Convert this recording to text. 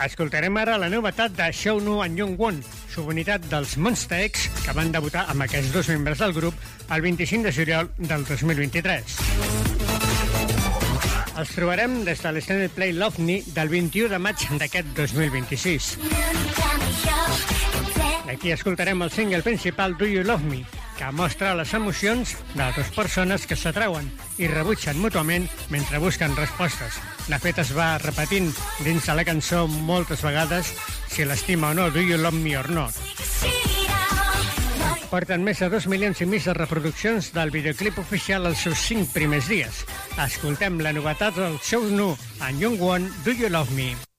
Escoltarem ara la novetat de Show Nu and Young Won, subunitat dels Monsta X, que van debutar amb aquests dos membres del grup el 25 de juliol del 2023. Els trobarem des de l'Extended Play Love Me del 21 de maig d'aquest 2026. Aquí escoltarem el single principal Do You Love Me, que mostra les emocions de dues persones que s'atrauen i rebutgen mútuament mentre busquen respostes. De fet, es va repetint dins de la cançó moltes vegades si l'estima o no, Do You Love Me or Not. Porten més de 2 milions i mig de reproduccions del videoclip oficial els seus 5 primers dies. Escoltem la novetat del Show Nu and Young Won, Do You Love Me?